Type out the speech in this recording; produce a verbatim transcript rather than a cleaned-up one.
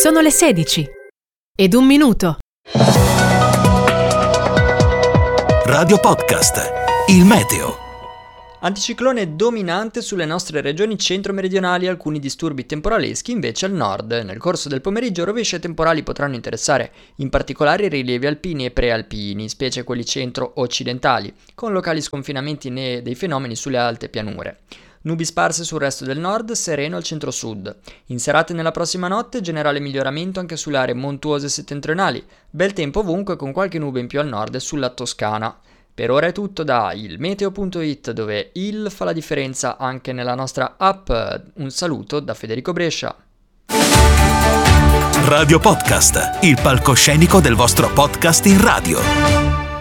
Sono le sedici ed un minuto. Radio Podcast, il meteo. Anticiclone dominante sulle nostre regioni centro-meridionali, alcuni disturbi temporaleschi invece al nord. Nel corso del pomeriggio rovesci e temporali potranno interessare in particolare i rilievi alpini e prealpini, specie quelli centro-occidentali, con locali sconfinamenti ne- dei fenomeni sulle alte pianure. Nubi sparse sul resto del nord, sereno al centro-sud. In serate nella prossima notte, generale miglioramento anche sulle aree montuose settentrionali. Bel tempo ovunque con qualche nube in più al nord e sulla Toscana. Per ora è tutto da il meteo punto it, dove il fa la differenza anche nella nostra app. Un saluto da Federico Brescia. Radio Podcast, il palcoscenico del vostro podcast in radio.